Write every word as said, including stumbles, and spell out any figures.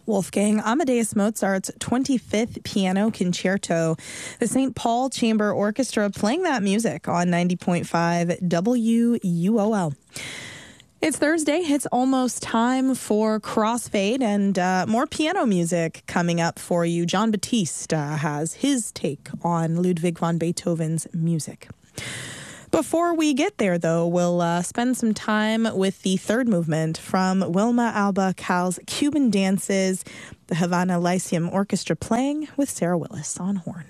Wolfgang Amadeus Mozart's twenty-fifth Piano Concerto. The Saint Paul Chamber Orchestra playing that music on ninety point five W U O L. It's Thursday. It's almost time for Crossfade and uh, more piano music coming up for you. John Batiste uh, has his take on Ludwig van Beethoven's music. Before we get there, though, we'll uh, spend some time with the third movement from Wilma Alba Cal's Cuban Dances, the Havana Lyceum Orchestra playing with Sarah Willis on horn.